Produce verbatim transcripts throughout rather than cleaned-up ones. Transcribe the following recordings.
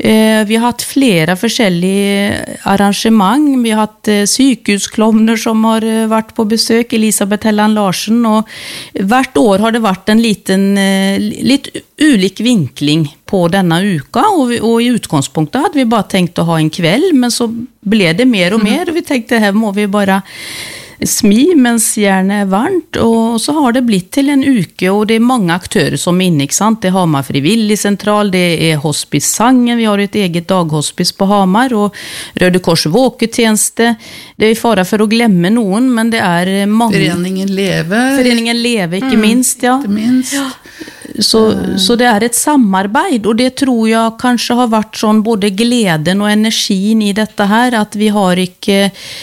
Eh, vi har haft flera forskjellige arrangemang. Vi har haft eh, sykehusklovner som har eh, varit på besök, Elisabeth Helland Larsen, och hvert år har det varit en liten, eh, lite ulik vinkling på denna uka, och, vi, och i utgångspunktet hade vi bara tänkt att ha en kväll, men så blev det mer och mer, och vi tänkte här må vi bara smi mens jernet er varmt, og så har det blitt til en uke, og det er mange aktører som er inne, ikke sant? Det er Hamar Frivillig Sentral, det er Hospice Sangen, vi har et eget daghospice på Hamar, og Røde Kors Våketjeneste. Det er fara for å glemme noen, men det er mange... Foreningen Leve. Foreningen Leve, ikke mm, minst, ja. Ikke minst. Ja. Så, så det er et samarbeid, og det tror jeg kanskje har vært sånn både gleden og energien i dette her, at vi har ikke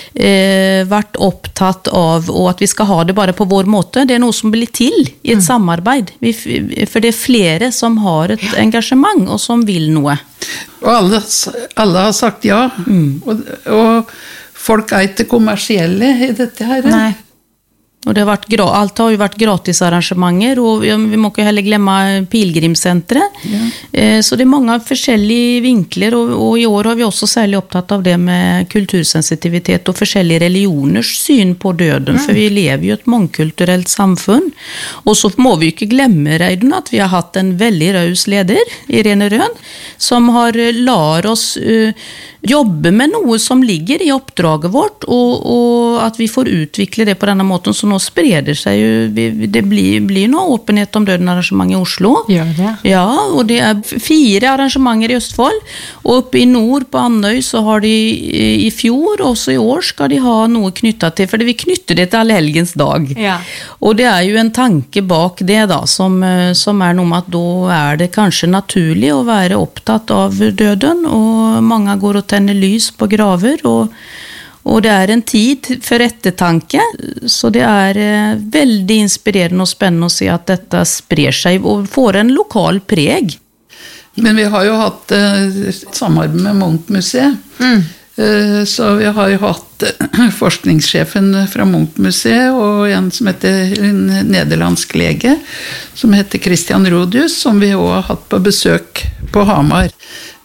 eh, vært opptatt av, og at vi skal ha det bare på vår måte. Det er noe som blir til i et mm. samarbeid, vi, for det er flere som har et engasjement, og som vil noe. Og alle, alle har sagt ja, mm. og, og folk er ikke kommersielle i dette her. Nei. Och det har varit, allt har ju varit gratisarrangementer, och vi må inte heller glömma pilgrimscentret. Ja. Så det är många forskjellige vinkler, och, och i år har vi också särskilt upptatt av det med kultursensitivitet och forskjellige religioners syn på döden, mm. för vi lever ju i ett mångkulturellt samfund. Och så må vi ju inte glömma, Reidun, att vi har haft en väldigt raus leder, Irene Røn, som har lar oss uh, jobbe med noe som ligger i oppdraget vårt, og, og at vi får utvikle det på denne måten, så nå spreder seg jo, det blir, blir noe åpenhet om døden arrangement i Oslo. Gjør det? Ja, og det er fire arrangementer i Østfold, og oppe i nord på Andøy så har de i fjor, også i år skal de ha noe knyttet til, for vi knytter det til Allehelgens dag. Ja. Og det er jo en tanke bak det da, som, som er noe med at da er det kanskje naturlig å være opptatt av døden, og mange går og tenner lys på graver, og, og det er en tid for ettertanke, så det er eh, veldig inspirerende og spennende å se at dette sprer seg og får en lokal preg. Men vi har jo hatt eh, samarbeid med Munch-museet, mm. eh, så vi har jo hatt eh, forskningssjefen fra Munch-museet og en som heter en nederlandsk lege, som heter Christian Rodius, som vi også har hatt på besøk på Hamar.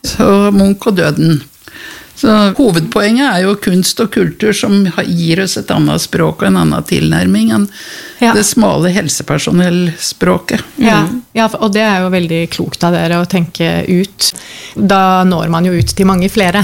Så Munch og døden. Så hovedpoenget er jo kunst og kultur som gir oss et annet språk og en annen tilnærming enn ja. Det smale helsepersonellspråket. Ja, ja, og det er jo veldig klokt av dere å tenke ut. Da når man jo ut til mange flere.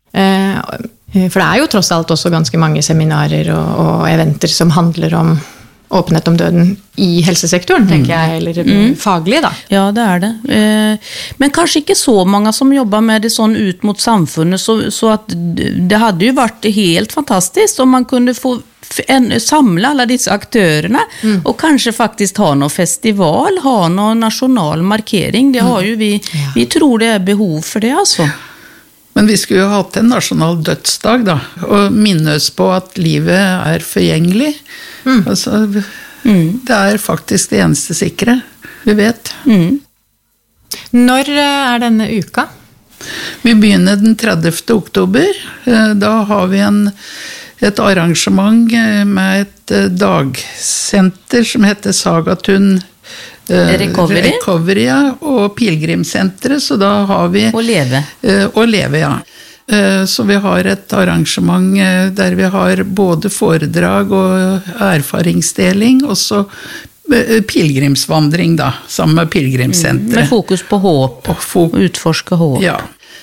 For det er jo tross alt også ganske mange seminarer og, og eventer som handler om åpenhet om døden i helsesektoren, tenker jeg, eller mm. faglig da. Ja, det er det. Eh, men kanskje ikke så mange som jobber med det sånn ut mot samfunnet, så, så at det hadde jo vært helt fantastisk om man kunne få en, samle alle disse aktørene, mm. og kanskje faktisk ha noe festival, ha noe nasjonal markering. Det har jo vi, ja. Vi tror det er behov for det, altså. Men vi skulle jo hatt en nasjonal dødsdag da, og minne oss på at livet er forgjengelig. Mm. Altså, mm. det er faktisk det eneste sikre, vi vet. Mm. Når er denne uka? Vi begynner den tredivte oktober. Da har vi en, et arrangement med et dagsenter som heter Sagatun Recovery. Recovery, ja, og Pilgrimscenteret, så da har vi... Og Leve. Og Leve, ja. Så vi har et arrangement der vi har både foredrag og erfaringsdeling, og så pilgrimsvandring da, sammen med Pilgrimscenteret. Med fokus på håp, og fok- utforske håp. Ja.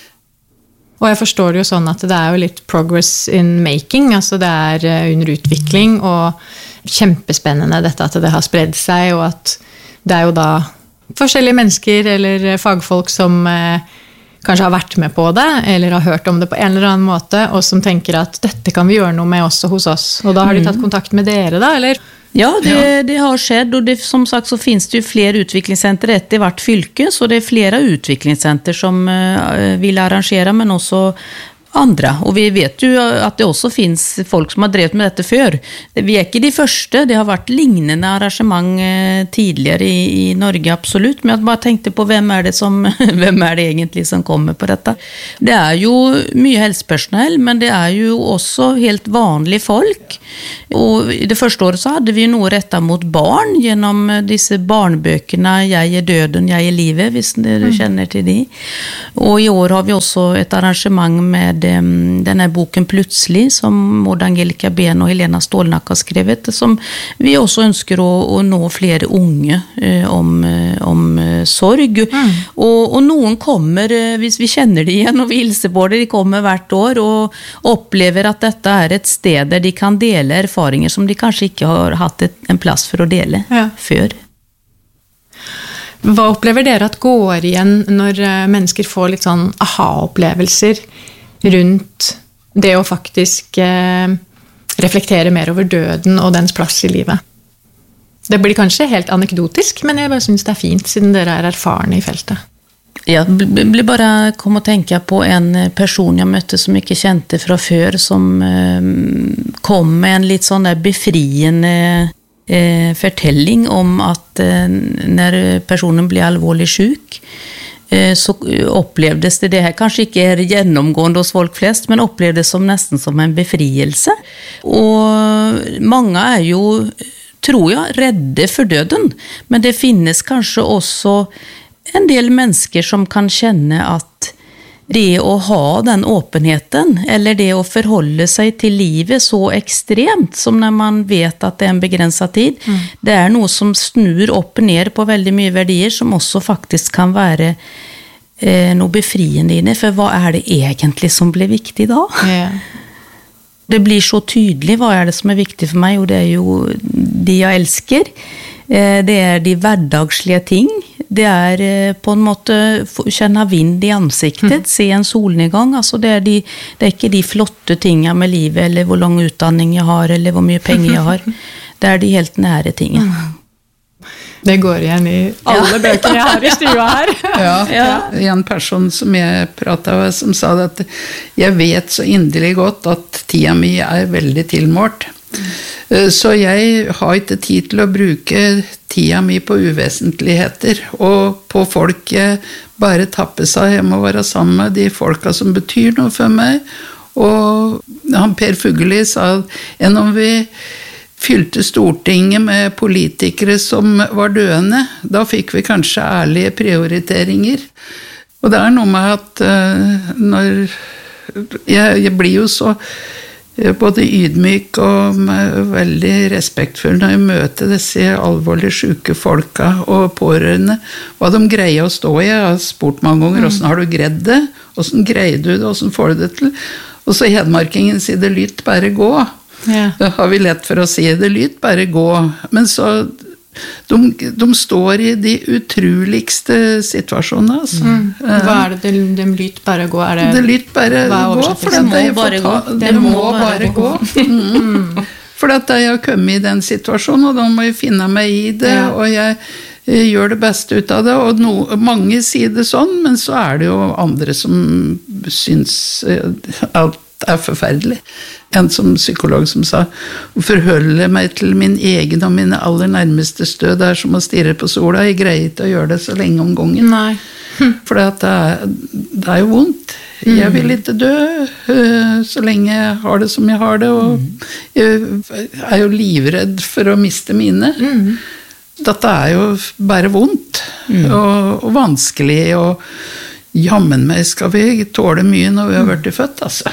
Og jeg forstår det jo sånn at det er jo litt progress in making, altså det er under utvikling, og kjempespennende dette at det har spredd seg, og at det er jo da forskjellige mennesker eller fagfolk som eh, kanskje har vært med på det, eller har hørt om det på en eller annen måte, og som tenker at dette kan vi gjøre noe med også hos oss. Og da har de tatt kontakt med dere da, eller? Ja, det, det har skjedd, og det, som sagt så finnes det jo flere utviklingssenter etter hvert fylke, så det er flere utviklingssenter som uh, vil arrangere, men også andra. Och vi vet ju att det också finns folk som har drevet med detta för. Vi är inte de första, det har varit lignande arrangemang tidigare i, i Norge, absolut. Men jag bara tänkte på vem är det som, vem är det egentligen som kommer på detta. Det är ju mycket helsepersonell, men det är ju också helt vanlig folk. Och i det första året så hade vi ju nog rätta mot barn genom dessa barnböckerna Jag är döden, jag är livet, visst du mm. känner till det. Och i år har vi också ett arrangemang med den här boken Plutselig som Maud Angelica Ben och Helena Stålnack har skrivit, som vi också önskar att, att nå fler unga eh, om, om eh, sorg. Mm. Och, och någon kommer, hvis vi känner det igen och vi hilser på det, de kommer hvert år och upplever att detta är ett sted där de kan dela erfarenheter som de kanske inte har haft ett, en plats för att dela ja. för. Vad upplever dere att går igen när människor får lite sån aha-upplevelser runt det att faktiskt eh, reflektera mer över döden och dens plats i livet? Det blir kanske helt anekdotisk, men jag bara syns det är fint siden dere är erfarna i fältet. Jag blir bara kom att tänka på en person jag mötte som mycket kände från för som eh, kom med en lite sån där befriende eh, förtälling om att eh, när personen blir allvarligt sjuk eh, så upplevdes det, det här kanske inte är genomgående hos folk flest, men upplevdes som nästan som en befrielse. Och många är ju, tror jag, rädda för döden, men det finns kanske också en del människor som kan känna att det att ha den öppenheten eller det att förhålla sig till livet så extremt som när man vet att det är en begränsad tid, mm. det är något som snur upp och ner på väldigt mycket värdier som också faktiskt kan vara eh, något befriande inne, för vad är det egentligen som blir viktigt då? Yeah. Det blir så tydligt vad är det som är viktigt för mig, och det är ju det jag älskar. Det är de vardagsliga ting. Det är på en måte känna vind i ansiktet, mm. se en solnedgång. Alltså det är de, det är inte de flotta tinga med livet eller hur lång utbildning jag har eller hur mycket pengar jag har. Det är de helt nära tingen. Mm. Det går igen i alla ja. böcker jag har i stua här. Ja, ja. En person som jag pratade med som sa att jag vet så inderligt gott att tida mi är väldigt tillmålt. Mm. Så jag har inte tid till att bruka tida mi på uvesentligheter och på folk jag bara tappar sig. Jag må vara sammen med de folka som betyder något för mig. Och han Per Fugelli sa än om vi fyllde Stortinget med politikere som var døende, da fikk vi kanskje ærlige prioriteringer. Og det er noe med at uh, når jeg, jeg blir jo så både ydmyk og veldig respektfull når jeg møter disse alvorlig syke folka og pårørende, hva de greier å stå i. Jeg har spurt mange ganger, hvordan har du greid det? Hvordan greier du det? Hvordan får du det til? Og så hedmarkingen sier det lytt bare gå. Ja. Det har vi lätt för att se det lyt bara gå, men så de, de står i de utroligste situationerna alltså. Mm. Uh, Vad är det de lyt bara gå? Är det det lyt bara gå för att det bara gå. Det må bara gå. Mm. Mm. För att jag har kommit i den situationen och då må jag finna mig i det, ja. Och jag gör det bästa utav det, och no, många säger det sån, men så är det ju andra som syns allt är förfärligt. En som psykolog som sa, att förhålla mig till min egen och mina allra närmaste stöd är som att stirra på sola. Jag greier inte att göra det så länge om gången. Nej. Hm. För att det är, det är ju ont. Mm. Jag vill inte dö så länge jag har det som jag har det. Och mm. jag är ju livrädd för att mista minne. Mm. Detta är ju bara ont mm. och, och vanskelig. Och jammen mig ska vi tåle mycket när vi har varit fött, alltså.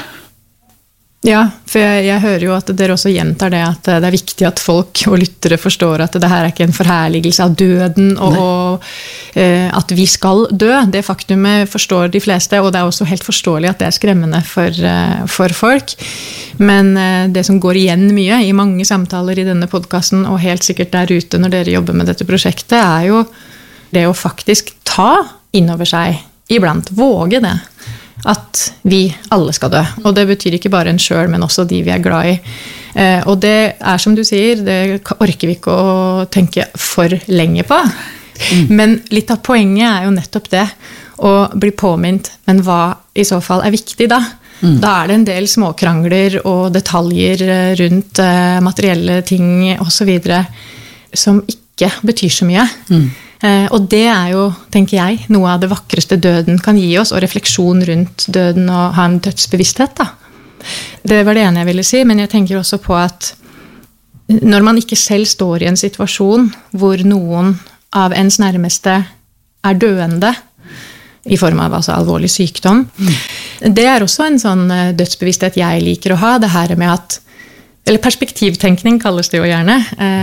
Ja, för jag, jag hör ju att det också gjentar det att det är viktigt att folk och lyttere förstår att det här är inte en förhärligelse av döden och, och eh, att vi ska dö. Det faktumet förstår de flesta, och det är också helt förståeligt att det är skrämmande för, eh, för folk. Men eh, det som går igen mycket i många samtaler i denna podcasten och helt säkert där ute när dere jobbar med detta projektet är ju det att faktiskt ta inöver sig, ibland våga det. Att vi alla ska dö. Och det betyder inte bara en själv, men också de vi är glad i. Eh, och det är som du säger, det orkar vi inte att tänka för länge på. Mm. Men lite av poängen är ju nettopp det. Att bli påmint, men vad i så fall är viktigt då? Mm. Da er det en del småkrangler og detaljer rundt uh, materielle ting og så videre, som ikke betyr så mye. Mm. Uh, og det er jo, tenker jeg, noe av det vakreste døden kan gi oss, og refleksjon rundt døden og ha en dødsbevissthet. Da. Det var det ene jeg ville si, men jeg tenker også på at når man ikke selv står i en situasjon hvor noen av ens nærmeste er døende, i form av altså alvorlig sykdom. Mm. Det er også en sånn dødsbevissthet jeg liker å ha, det her med at, eller perspektivtenkning kalles det jo gjerne,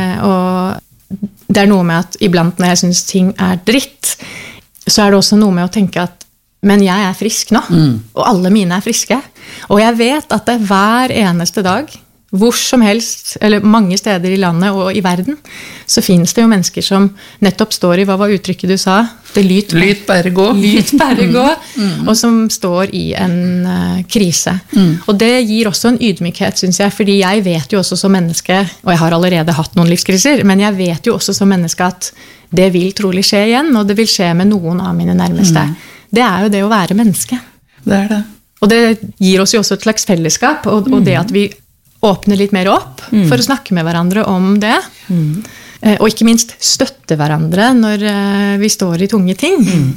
og det er noe med at iblant når jeg synes ting er dritt, så er det også noe med å tenke at, men jeg er frisk nå, mm. og alle mine er friske, og jeg vet at det hver eneste dag, hvor som helst, eller mange steder i landet og i verden, så finnes det jo mennesker som nettopp står i, hva var uttrykket du sa? Det lyt, lyt bare gå. Lyt bare gå, mm. og som står i en uh, krise. Mm. Og det gir også en ydmykhet, synes jeg, fordi jeg vet jo også som menneske, og jeg har allerede hatt noen livskriser, men jeg vet jo også som menneske at det vil trolig skje igjen, og det vil skje med noen av mine nærmeste. Mm. Det er jo det å være menneske. Det er det. Og det gir oss jo også et slags fellesskap, og, og det at vi åpne litt mer opp mm. for å snakke med hverandre om det. Mm. Og ikke minst støtte hverandre når vi står i tunge ting. Mm.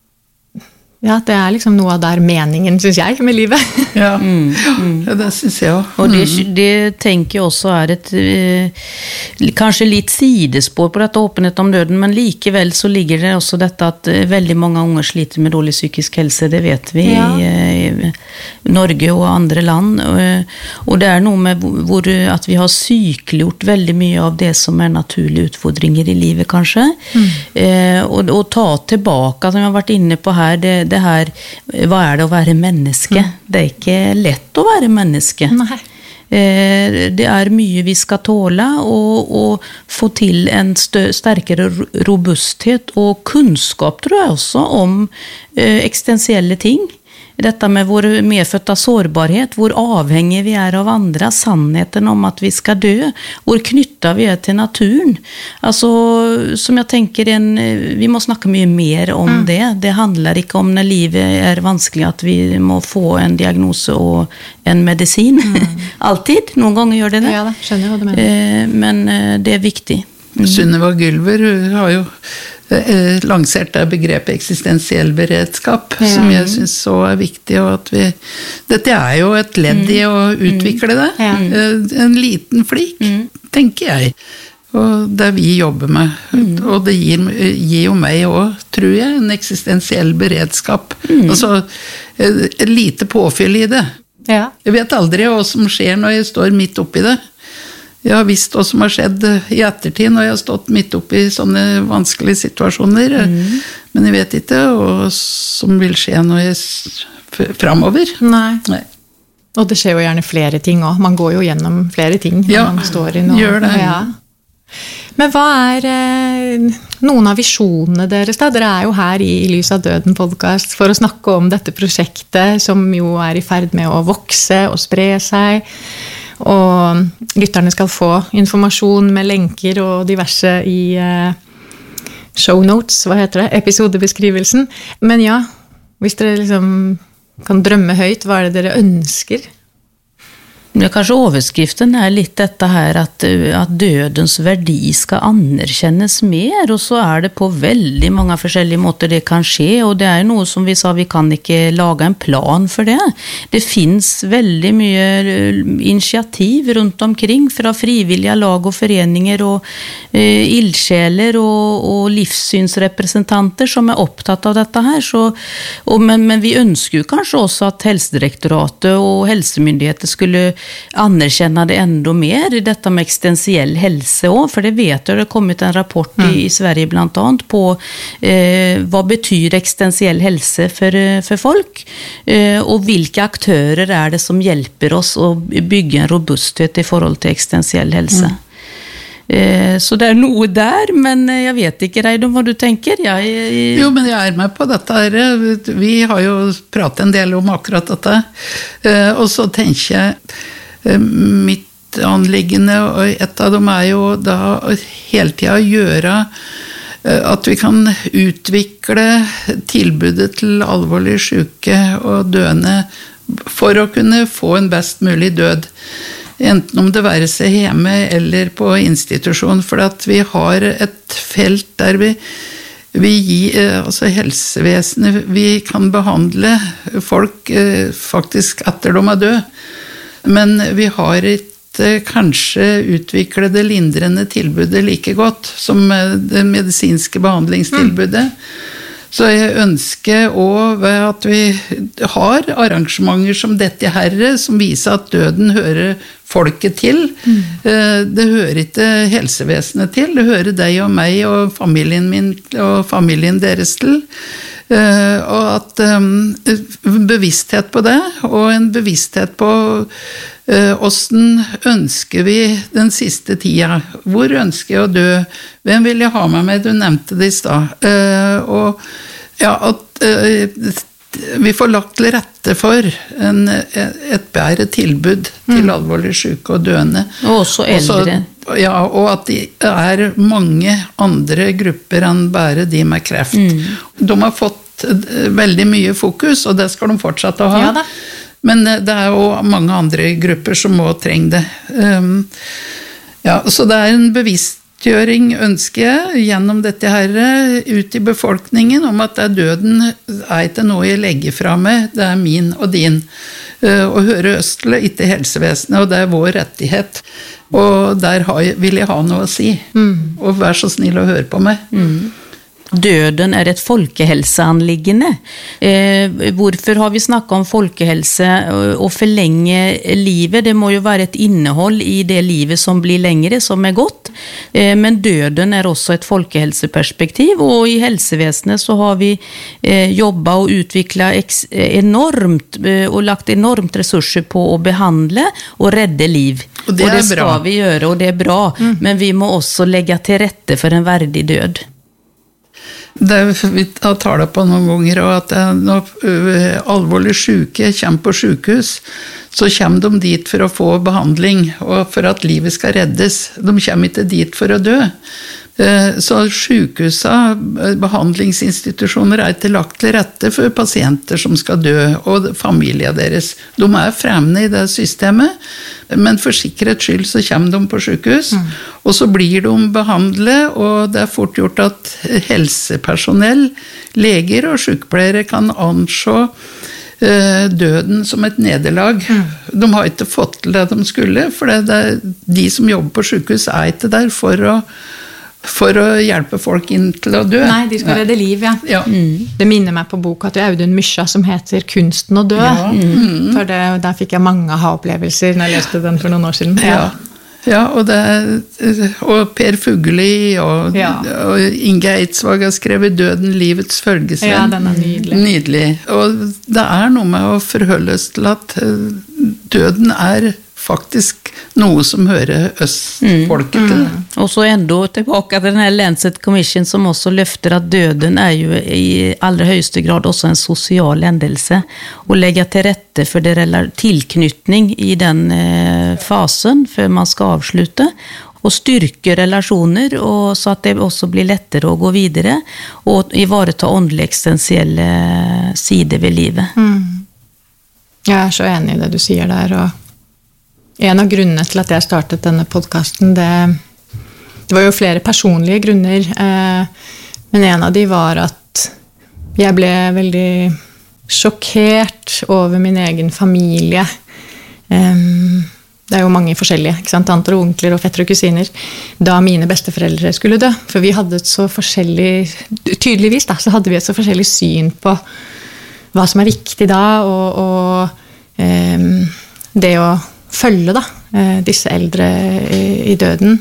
Ja, det er liksom noe av der meningen, synes jeg, med livet. Ja, mm. Mm. ja det synes jeg også. Og det, det tenker jeg også er et eh, kanskje litt sidespår på dette åpenhet om døden, men likevel så ligger det også dette at eh, veldig mange unge sliter med dårlig psykisk helse, det vet vi ja. i eh, Norge og andre land. Og, og det er noe med hvor, at vi har sykeliggjort veldig mye av det som er naturlige utfordringer i livet, kanskje. Mm. Eh, og, og ta tilbake, som jeg har vært inne på her, det det her, hva er det å være menneske? Mm. Det er ikke lett å være menneske. Nei. Eh, det er mye vi skal tåle, og, og få til en stø, sterkere robusthet og kunnskap, tror jeg også, om eh, eksistensielle ting. Dette med vår medfødte sårbarhet, hvor avhengig vi er av andre, sannheten om at vi skal dø, hvor knyttet vi er til naturen. Altså, som jeg tenker, en, vi må snakke mye mer om mm. det. Det handler ikke om når livet er vanskelig, at vi må få en diagnose og en medisin. Mm. Alltid, noen ganger gjør det det. Ja, da, skjønner jeg hva du mener. Men det er viktig. Mm. Sunniva Gylver har jo lansert det begrepet eksistensiell beredskap, ja. som jeg synes så er viktig, og at vi, dette er jo et ledd i å utvikle det, ja. en liten flik, mm. tenker jeg, og det vi jobber med, mm. og det gir, gir jo meg også, tror jeg, en eksistensiell beredskap, mm. altså et lite påfyll i det. Ja. Jeg vet aldri hva som skjer når jeg står midt oppi det. Jeg har visst hva som har skjedd i ettertid når jeg har stått midt oppe i sånne vanskelige situasjoner, mm. men jeg vet ikke hva som vil skje når jeg fremover. Nei. Nei. Og det skjer jo gjerne flere ting også. Man går jo gjennom flere ting når ja, man står i noe. Gjør det. Ja. Men hva er eh, noen av visjonene deres da? Dere er jo her i Lys av Døden podcast for å snakke om dette prosjektet som jo er i ferd med å vokse og spre seg. Og lytterne skal få informasjon med lenker og diverse i uh, show notes, hva heter det, episodebeskrivelsen. Men ja, hvis dere liksom kan drømme høyt, hva er det dere ønsker? Ja, kanskje overskriften er litt dette her at, at dødens verdi skal anerkjennes mer, og så er det på veldig mange forskjellige måter det kan skje, og det er noe som vi sa, vi kan ikke lage en plan for det. Det finns veldig mye initiativ rundt omkring fra frivillige lag og foreninger og eh, ildsjeler og, og livssynsrepresentanter som er opptatt av dette her, så, og, men, men vi ønsker jo kanskje også at Helsedirektoratet og helsemyndigheter skulle anerkänna det enda mer, detta med existentiell hälsa också, för det vet jag, det har kommit en rapport mm. i, i Sverige bland annat på eh, vad betyder existentiell hälsa för, för folk eh, och vilka aktörer är det som hjälper oss att bygga en robusthet i forhold till existentiell hälsa. Mm. Så det er noe der, men jeg vet ikke, Reidun, hva du tenker? Jeg, jeg... Jo, men jeg er med på dette her. Vi har jo pratet en del om akkurat dette. Og så tenker jeg, mitt anliggende, og et av dem er jo da hele tiden gjøre at vi kan utvikle tilbudet til alvorlig syke og døende for å kunne få en best mulig død. Enten om det være seg hjemme eller på institusjon, for at vi har et felt der vi, vi gir, altså helsevesenet, vi kan behandle folk faktisk etter de er døde, men vi har ikke kanskje utvikle det lindrende tilbudet like godt som det medisinske behandlingstilbudet. Mm. Så jeg ønsker også at vi har arrangementer som dette herre, som viser at døden hører folket til. Mm. Det hører ikke helsevesenet til, det hører deg og meg og familien min og familien deres til. Og at um, bevissthet på det, og en bevissthet på uh, hvordan ønsker vi den siste tida, hvor ønsker jeg å dø, hvem vil jeg ha med meg, du nevnte det i sted, uh, og ja, at uh, vi får lagt til rette for en, et bedre tilbud til mm. alvorlig syke og døende. Og også eldre. Også, ja, og at det er mange andre grupper enn bare de med kreft. Mm. De har fått veldig mye fokus, og det skal de fortsette å ha. Ja da. Men det er jo mange andre grupper som må trenge det. Um, ja, så det er en bevisstgjøring, ønsker jeg, gjennom dette her, ut i befolkningen, om at det er døden er ikke noe jeg legger fra meg, det er min og din. Uh, å høre Østle, ikke helsevesenet, og det er vår rettighet. Og der har jeg, vil jeg ha noe å si. Mm. Og vær så snill å høre på meg. Mm. Døden är ett folkhälsoanliggande. Eh, varför har vi snackat om folkhälsa och förlänga livet? Det må ju vara ett innehåll i det livet som blir längre, som är gott. Eh, men döden är också ett folkhälsoperspektiv, och i hälsoväsendet så har vi eh, jobbat och utvecklat ex- enormt eh, och lagt enormt resurser på att behandla och rädda liv. Och det, och det är ska bra. vi göra, och det är bra. Mm. Men vi må också lägga till rätta för en värdig död. Det vi har talet på noen ganger, og at når alvorlig syke kommer på sykehus, så kommer de dit for å få behandling, og for at livet skal reddes. De kommer ikke dit for å dø. Så sykehusa, behandlingsinstitusjoner er ikke lagt til rette for pasienter som skal dø, og familien deres. De er fremme i det systemet, men for sikkerhets skyld så kommer de på sykehus, mm. og så blir de behandlet, og det er fort gjort at helsepersonell, leger og sykepleiere kan anså døden som et nederlag. Mm. De har ikke fått til det de skulle, for det er de som jobber på sykehus er ikke der for å for å hjelpe folk inn til å dø. Nei, de skal redde liv, ja. ja. Mm. Det minner meg på boka til Audun Mysja som heter Kunsten å dø. Ja. Mm. For det, der fikk jeg mange aha-opplevelser når jeg leste den for noen år siden. Ja, ja og, det, og Per Fugelli og, ja. og Inge Eidsvåg har skrevet Døden, livets følgesvenn. Ja, den er nydelig. Nydelig. Og det er noe med å forholde oss til at døden er faktisk noe som hører oss folket til. Mm. Och så ändå tillbaka till den här Lancet Commission som också lyfter att döden är ju i allra högsta grad också en social händelse, och lägga till rätte för det tillknytning i den eh, fasen för man ska avsluta, och styrke relationer, och så att det också blir lättare att gå vidare och ivareta åndelig existentiella sidor vid livet. Mm. Jag är så enig i det du säger där, och en av grunnene til at jeg startet denne podcasten, det, det var jo flere personlige grunner, eh, men en av de var at jeg ble veldig sjokkert over min egen familie. Eh, det er jo mange forskjellige, ikke sant? Tanter og onkler og fetter og kusiner, da mine besteforeldre skulle dø, for vi hadde et så forskjellig, tydeligvis da, så hadde vi et så forskjellig syn på hva som er viktig da, og, og eh, det å følge da, disse eldre i døden.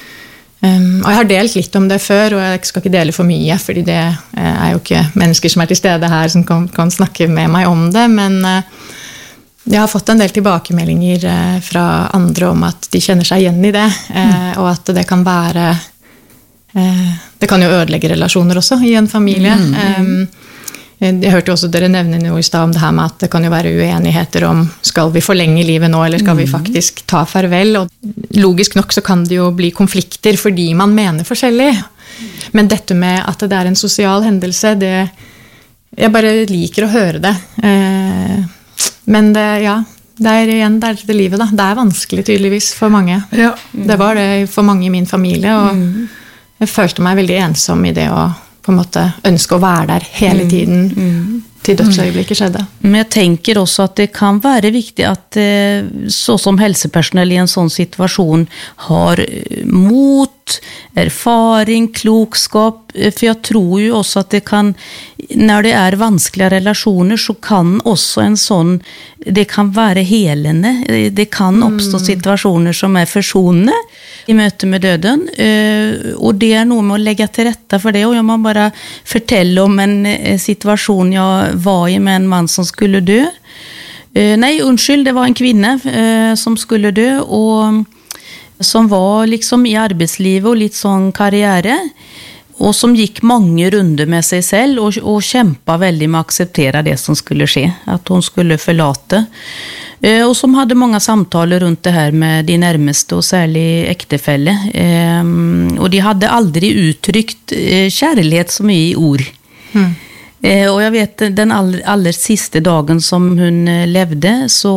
Og jeg har delt litt om det før, og jeg skal ikke dele for mye, fordi det er jo ikke mennesker som er til stede her som kan, kan snakke med meg om det, men jeg har fått en del tilbakemeldinger fra andre om at de kjenner seg igjen i det, og at det kan være, det kan jo ødelegge relasjoner også i en familie. Mm. Jeg hørte også dere nevne noe i sted om det her med at det kan jo være uenigheter om skal vi forlenge livet nå, eller skal vi faktisk ta farvel, og logisk nok så kan det jo bli konflikter fordi man mener forskjellig, men dette med at det er en sosial hendelse, det, jeg bare liker å høre det, eh, Men det, ja, det er igjen det er det livet da. Det er vanskelig tydeligvis for mange. Ja. Det var det for mange i min familie, og mm. jeg følte meg veldig ensom i det å på en måte ønske å være der hele tiden. Mm. Til dødsøyeblikket skjedde. Men jeg tenker også at det kan være viktig at så som helsepersonell i en sånn situasjon har mot, erfaring, klokskap, for jeg tror jo også at det kan, når det er vanskelige relasjoner, så kan også en sånn, det kan være helende, det kan oppstå situasjoner som er forsonende i møte med døden, og det er noe med å legge til rette for det, og jeg må bare fortelle om en situasjon jeg var i med en mann som skulle dø. Nei, unnskyld, det var en kvinne som skulle dø, og som var liksom i arbeidslivet og litt sånn karriere, og som gikk mange runder med seg selv og, og kjempet veldig med å akseptere det som skulle skje, at hun skulle forlate. Og som hadde mange samtaler rundt det her med de nærmeste, og særlig ektefelle. Og de hadde aldri uttrykt kjærlighet så mye i ord. Mm. Og jeg vet, den aller, aller siste dagen som hun levde, så,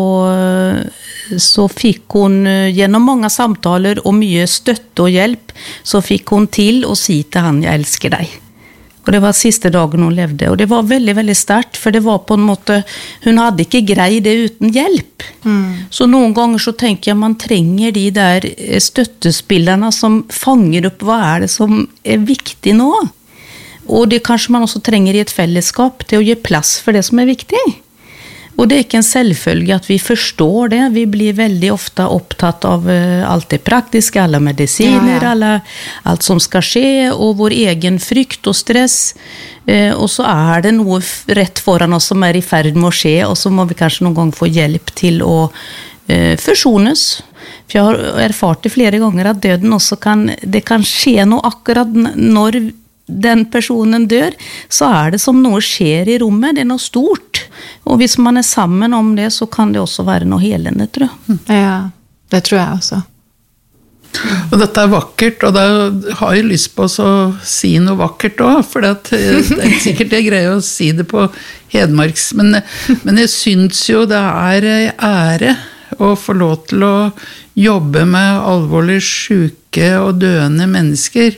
så fikk hun gjennom mange samtaler og mye støtte og hjelp, så fikk hun til å si til han, jeg elsker deg. Og det var siste dagen hun levde, og det var veldig, veldig sterkt, for det var på en måte, hun hadde ikke greid det uten hjelp. Mm. Så noen ganger så tenker jeg, man trenger de der støttespillerne som fanger opp hva er det som er viktig nå. Og det kanskje man også trenger i et fellesskap til å gi plass for det som er viktig. Og det er ikke en selvfølge at vi forstår det. Vi blir veldig ofte opptatt av alt det praktiske, alle medisiner, ja, ja. Alle, alt som skal skje, og vår egen frykt og stress. Og så er det noe rett foran oss som er i ferd med å skje, og så må vi kanskje noen gang få hjelp til å forsones. For jeg har erfart det flere ganger at døden også kan, det kan skje noe akkurat når den personen dør, så er det som noe skjer i rommet, det er noe stort. Og hvis man er sammen om det, så kan det også være noe helende, tror jeg. Ja, det tror jeg også. Og dette er vakkert, og da har jeg lyst på å si noe vakkert også, for det er sikkert jeg greier å si det på hedmarks, men, men jeg synes jo det er en ære å få lov til å jobbe med alvorlig syke og døende mennesker,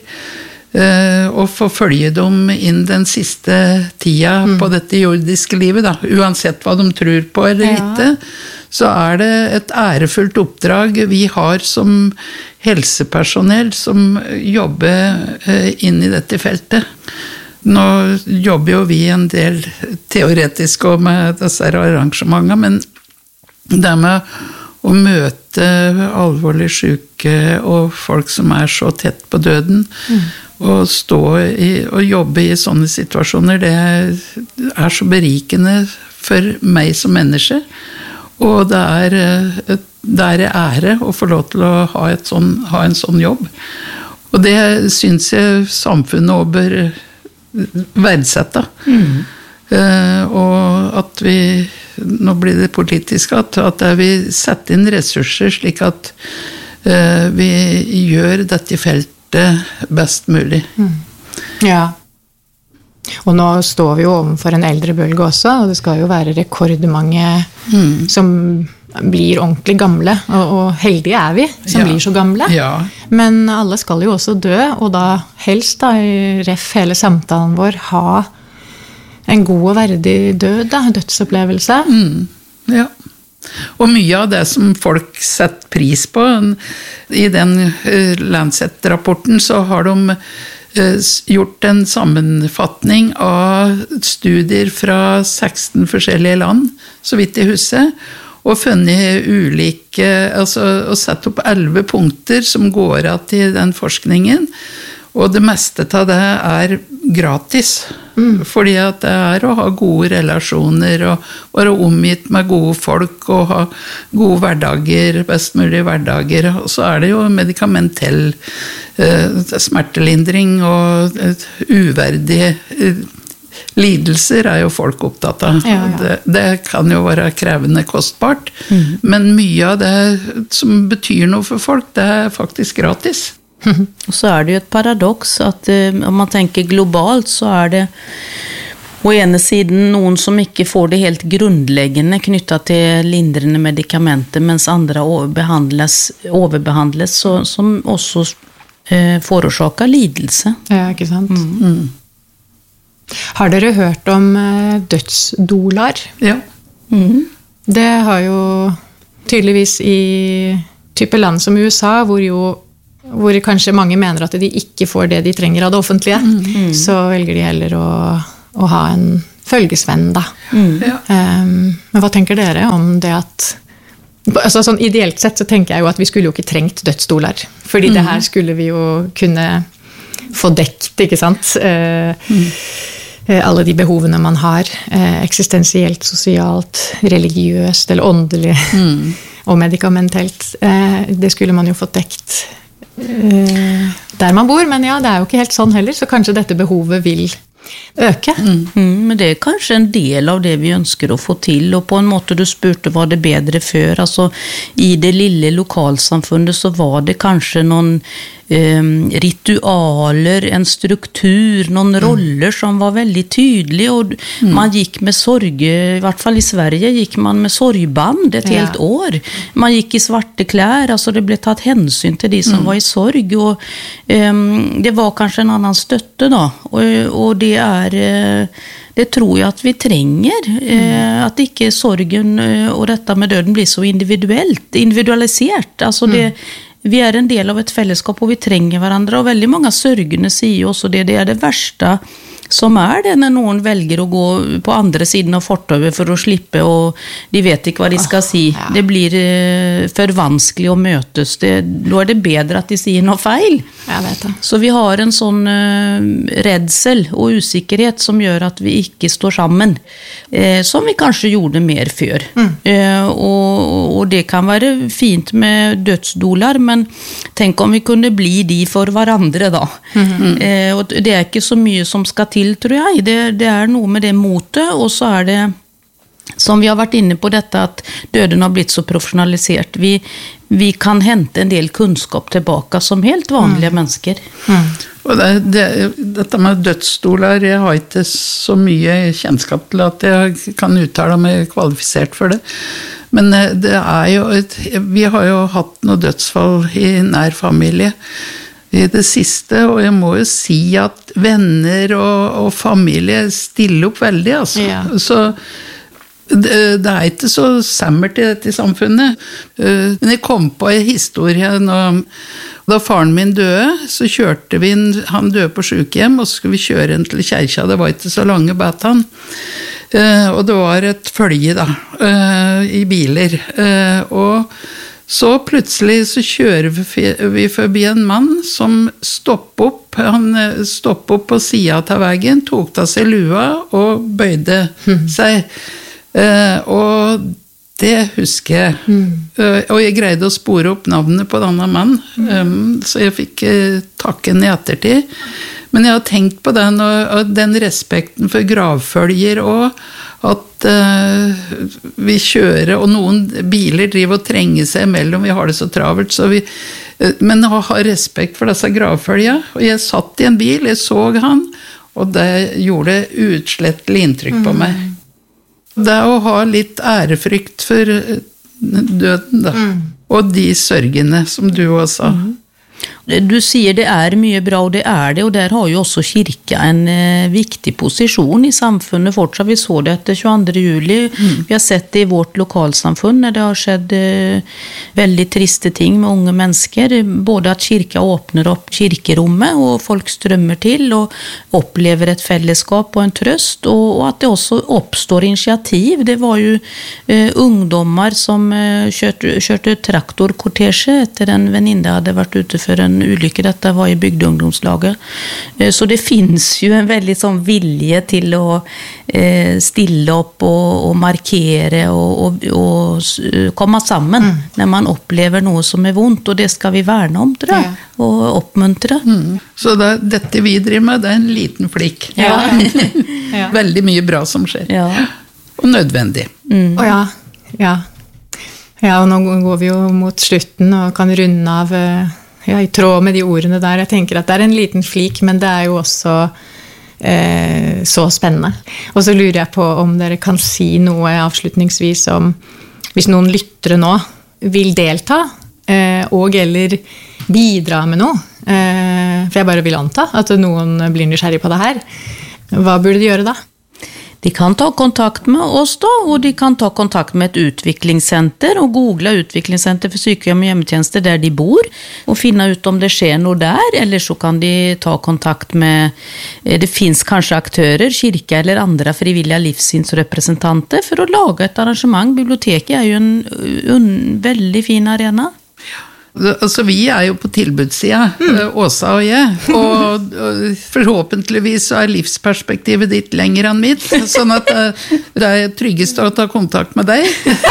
og få følge dem inn den siste tida mm. på dette jordiske livet, da. Uansett hva de tror på eller ja. Ikke, så er det et ærefullt oppdrag vi har som helsepersonell som jobber inn i dette feltet. Nå jobber jo vi en del teoretisk og med disse arrangementene, men det med å møte alvorlig syke og folk som er så tett på døden, mm. og stå i, og jobbe i sånne situasjoner, det er så berikende for meg som menneske, og det er, det er ære å få lov til å ha, et sånn, ha en sånn jobb. Og det synes jeg samfunnet også bør verdsette. Mm. Uh, og at vi, nå blir det politisk, at, at vi setter inn ressurser slik at uh, vi gjør dette feltet best mulig. Mm. Ja. Og nå står vi jo overfor en eldrebølge også, og det skal jo være rekordmange mm. som blir ordentlig gamle, og, og heldige er vi som ja. Blir så gamle. Ja. Men alle skal jo også dø, og da helst da, i ref hele samtalen vår, ha en god og verdig død, da, dødsopplevelse. Mm. Ja. Og mye av det som folk setter pris på, i den Lancet-rapporten så har de gjort en sammenfatning av studier fra seksten forskjellige land, så vidt jeg husker, og funnet ulike, altså og sett opp elleve punkter som går av til den forskningen, og det meste av det er gratis, mm. fordi at det er å ha gode relasjoner, og være omgitt med gode folk, og ha gode hverdager, best mulig hverdager, og så er det jo medikamentell eh, smertelindring, og et uverdige eh, lidelser er jo folk opptatt av. Ja, ja. Det, det kan jo være krevende kostbart, mm. men mye av det som betyr noe for folk, det er faktisk gratis. Og så er det jo et paradoks at uh, om man tenker globalt så er det På ene siden noen som ikke får det helt grunnleggende knyttet til lindrende medikamenter, mens andre behandles, overbehandles, så, som også eh, forårsaker lidelse. Ja, ikke sant? Mm. Mm. Har dere hørt om eh, dødsdolar? Ja. Mm. Det har jo tydeligvis i type land som U S A, hvor jo hvor kanskje mange mener at de ikke får det de trenger av det offentlige, Mm. så velger de heller å å ha en følgesvenn da. Mm. Ja. Um, men hva tenker dere om det at altså, sånn ideelt sett så tenker jeg jo at vi skulle jo ikke trengt dødsstoler, fordi mm. det her skulle vi jo kunne få dekt, ikke sant? Uh, mm. Alle de behovene man har, uh, eksistensielt, sosialt, religiøst eller åndelig mm. og medikamentelt, uh, det skulle man jo fått dekt uh, der man bor, men ja, det er jo ikke helt sånn heller, så kanskje dette behovet vil øke. Mm. Mm, men det er kanskje en del av det vi ønsker å få til, og på en måte du spurte var det bedre før, altså i det lille lokalsamfunnet så var det kanskje noen eh, ritualer, en struktur, noen mm. roller som var veldig tydelige, og mm. man gikk med sorge, i hvert fall i Sverige gikk man med sorgband et ja. helt år, man gikk i svarte klær, altså det ble tatt hensyn til de som mm. var i sorg, og eh, det var kanskje en annen støtte da, og, og det er, det tror jeg at vi trenger, mm. at ikke sorgen og dette med døden blir så individuelt, individualisert, altså det, vi er en del av et fellesskap og vi trenger hverandre, og veldig mange sørgende sier også det, det er det verste som er det når noen velger å gå på andre siden av fortøvet for å slippe, og de vet ikke hva de skal si. Ja. Det blir eh, for vanskelig å møtes. Det, da er det bedre at de sier noe feil. Jeg vet det. Så vi har en sånn eh, redsel og usikkerhet som gjør at vi ikke står sammen, eh, som vi kanskje gjorde mer før. Mm. Eh, og, og det kan være fint med dødsdolar, men tenk om vi kunne bli de for hverandre da. Mm-hmm. Eh, og det er ikke så mye som skal til til, tror jeg. Det, det er noe med det motet, og så er det, som vi har vært inne på dette, at døden har blitt så profesjonalisert. Vi, vi kan hente en del kunnskap tilbake som helt vanlige mm. mennesker. Mm. Og det, det, dette med dødsstoler, jeg har ikke så mye kjennskap til at jeg kan uttale meg kvalifisert for det. Men det er jo, et, vi har jo hatt noe dødsfall i nær familie i det siste, og jeg må jo si at venner og, og familie stiller opp veldig, altså. Ja. Så det, det er ikke så sammert i dette samfunnet. Men jeg kom på en historie når, da faren min døde, så kjørte vi inn, han døde på sykehjem, og så skulle vi kjøre inn til kjerka, det var ikke så lange batan. Og det var et følge da, i biler, og så plutselig så kjører vi forbi en mann som stoppet opp, han stoppet opp på siden av veien, tok av seg lua og bøyde mm. seg. Uh, og det husker jeg. Mm. Uh, og jeg greide å spore opp navnet på denne mannen, um, så jeg fikk uh, takken i ettertid. Men jeg har tenkt på den, og, og den respekten for gravfølger, og at uh, vi kjører, og noen biler driver og trenger seg imellom, vi har det så travelt, så vi, uh, men å ha respekt for disse gravfølger. Og jeg satt i en bil, jeg så han, og det gjorde utslettelig inntrykk på meg. Mm. Det er å ha litt ærefrykt for døden, da. Mm. Og de sørgene, som du også sa. Mm. Du sier det er mye bra, og det er det, og der har jo også kirka en eh, viktig posisjon i samfunnet fortsatt. Vi så det etter tjueandre juli. Mm. Vi har sett det i vårt lokalsamfunn, når det har skjedd eh, veldig triste ting med unge mennesker. Både at kirka åpner opp kirkerommet, og folk strømmer til, og opplever et fellesskap og en trøst, og, og at det også oppstår initiativ. Det var jo eh, ungdommer som eh, kjørte, kjørte traktorkortesje etter en venninne hadde vært ute for en ulykke. Dette var i bygdeungdomslaget. Så det finnes jo en veldig sånn vilje til å stille opp og, og markere og, og, og komme sammen mm. når man opplever noe som er vondt, og det skal vi verne om, tror jeg, ja. og oppmuntre. Mm. Så det, dette vi driver med, det er en liten flikk. Ja. Ja. Veldig mye bra som skjer. Ja. Og nødvendig. Mm. Og ja, ja. Ja, og nå går vi jo mot slutten og kan runde av ja, i tråd med de ordene der. Jeg tenker at det er en liten flik, men det er jo også eh, så spennende. Og så lurer jeg på om dere kan si noe avslutningsvis om, hvis noen lyttere nå vil delta, eh, og eller bidra med noe, eh, for jeg bare vil anta at noen blir nysgjerrig på det her. Hva burde de gjøre da? De kan ta kontakt med oss då, og de kan ta kontakt med et utviklingssenter og google utviklingssenter for sykehjem og hjemmetjenester der de bor, og finne ut om det skjer noe der, eller så kan de ta kontakt med, det finns kanskje aktører, kirke eller andre frivillige livssynsrepresentanter for å lage et arrangement. Biblioteket er jo en, en veldig fin arena. Altså, vi er jo på tilbudssida, mm. Åsa og jeg, og, og forhåpentligvis så er livsperspektivet ditt lenger enn mitt, sånn at det, det er tryggest å ta kontakt med deg.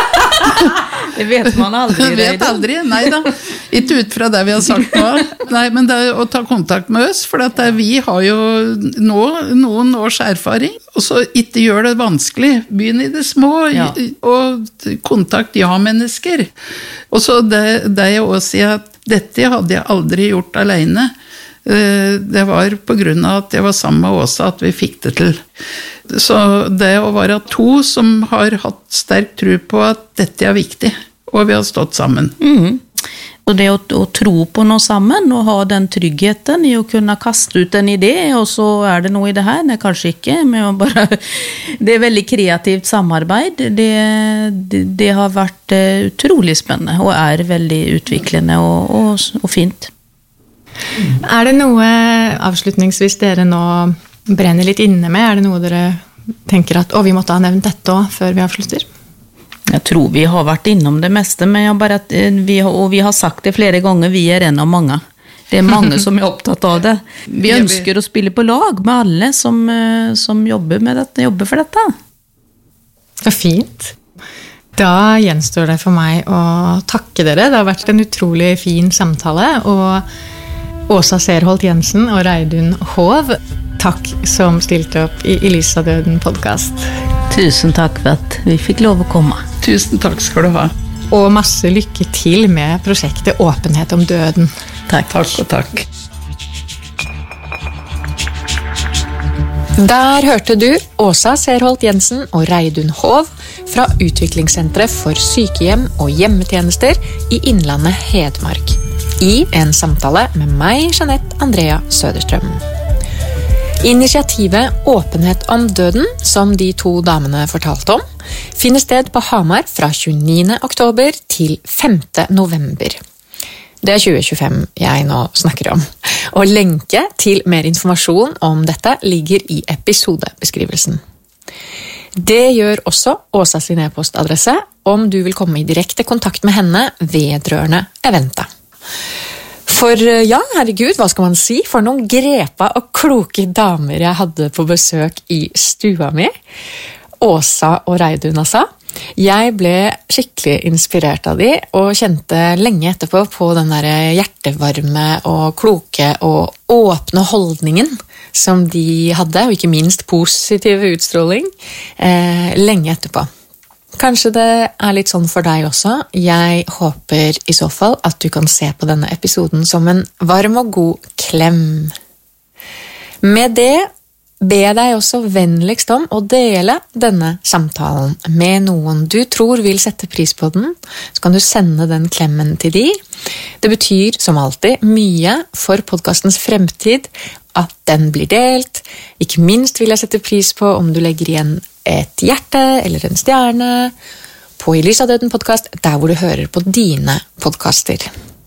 Det vet man aldri. Det vet aldri, nei da. Ikke ut fra det vi har sagt nå. Nei, men det er å ta kontakt med oss, for at det, vi har jo nå noen års erfaring, og så ikke gjør det vanskelig. Begynn i det små, ja. Og kontakt ja-mennesker. Og så det, det jeg også sier at dette hadde jeg aldri gjort alene. Det var på grunn av at jeg var sammen med Åsa at vi fikk det til. Så det å være to som har hatt sterk tro på at dette er viktig, og vi har stått sammen. Mm. Og det å, å tro på noe sammen, og ha den tryggheten i å kunne kaste ut en idé, og så er det noe i det her, nei, kanskje ikke, men bare, det er veldig kreativt samarbeid. Det, det, det har vært utrolig spennende, og er veldig utviklende og, og, og fint. Er det noe avslutningsvis dere nå brenner litt inne med? Er det noe dere tenker at å, vi måtte ha nevnt dette også før vi avslutter? Jeg tror vi har vært innom det meste, men jeg bare, vi har, og vi har sagt det flere ganger, vi er en av mange. Det er mange som er opptatt av det. Vi ønsker å spille på lag med alle som, som jobber, med dette, jobber for dette. Så fint. Da gjenstår det for meg å takke dere. Det har vært en utrolig fin samtale, og Åsa Serholt Jensen og Reidun Hov, takk som stilte opp i Elisa Døden podcast. Tusen takk for at vi fikk lov å komme. Tusen takk skal du ha. Og masse lykke til med prosjektet Åpenhet om døden. Takk. Takk og takk. Der hørte du Åsa Serholt Jensen og Reidun Hov fra Utviklingssenteret for sykehjem og hjemmetjenester i Innlandet Hedmark, i en samtale med meg, Jeanette Andrea Søderstrøm. Initiativet Åpenhet om døden, som de to damene fortalte om, finner sted på Hamar fra tjueniende oktober til femte november. Det er tjue tjuefem jeg nå snakker om. Og lenke til mer informasjon om dette ligger i episodebeskrivelsen. Det gjør også Åsa sin e-postadresse om du vil komme i direkte kontakt med henne vedrørende eventet. For ja, herregud, hva skal man si? For noen grepa og kloke damer jeg hadde på besøk i stua mi. Åsa og Reidun, altså. Jeg ble skikkelig inspirert av de, og kjente lenge etterpå på den der hjertevarme og kloke og åpne holdningen som de hadde, og ikke minst positiv utstråling, eh, lenge etterpå. Kanskje det er litt sånn for deg også. Jeg håper i så fall at du kan se på denne episoden som en varm og god klem. Med det ber jeg deg også vennligst om å dele denne samtalen med noen du tror vil sette pris på den. Så kan du sende den klemmen til de. Det betyr som alltid mye for podcastens fremtid at den blir delt. Ikke minst vil jeg sette pris på om du legger igjen et hjerte eller en stjerne på Elisa Døden podcast, der hvor du hører på dine podcaster.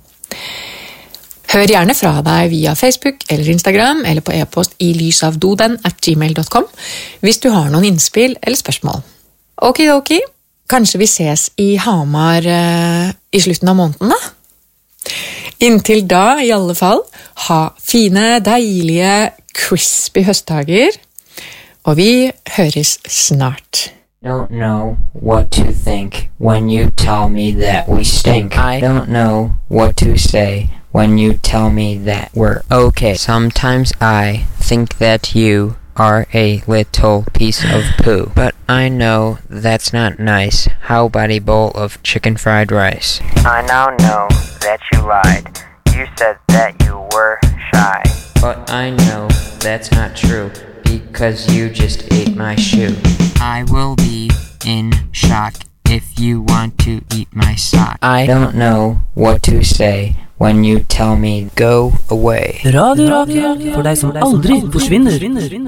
Hør gjerne fra deg via Facebook eller Instagram, eller på e-post i lysavdoden at gmail dot com hvis du har noen innspill eller spørsmål. Okidoki, kanskje vi ses i Hamar uh, i slutten av måneden da? Inntil da, i alle fall, ha fine, deilige, crispy høstdager, og vi høres snart. Don't know what to think when you tell me that we stink. I don't know what to say when you tell me that we're okay. Sometimes I think that you are a little piece of poo, but I know that's not nice. How about a bowl of chicken fried rice? I now know that you lied. You said that you were shy, but I know that's not true. because you just ate my shoe. I will be in shock if you want to eat my sock. I don't know what to say when you tell me go away. Radio Rakel, for deg som aldri forsvinner.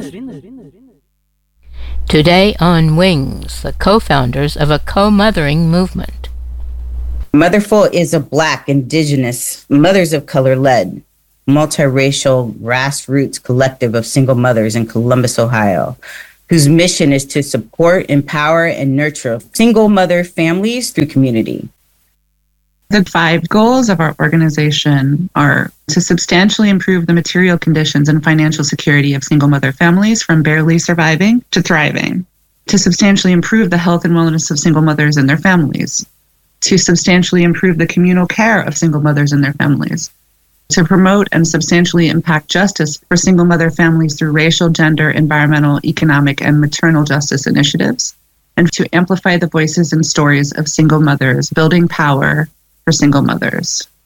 Today on Wings, the co-founders of a co-mothering movement. Motherful is a Black, Indigenous, mothers of color-led, multiracial, grassroots collective of single mothers in Columbus, Ohio, whose mission is to support, empower, and nurture single mother families through community. The five goals of our organization are to substantially improve the material conditions and financial security of single mother families from barely surviving to thriving, to substantially improve the health and wellness of single mothers and their families, to substantially improve the communal care of single mothers and their families, to promote and substantially impact justice for single mother families through racial, gender, environmental, economic, and maternal justice initiatives, and to amplify the voices and stories of single mothers, building power for single mothers.